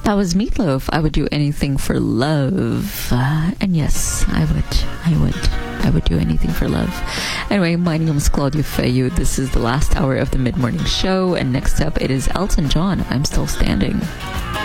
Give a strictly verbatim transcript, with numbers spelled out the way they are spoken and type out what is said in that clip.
That was Meatloaf. I would do anything for love. Uh, and yes, I would. I would. I would do anything for love. Anyway, my name is Claudia Feyu. This is the last hour of the mid-morning show. And next up, it is Elton John. I'm Still Standing.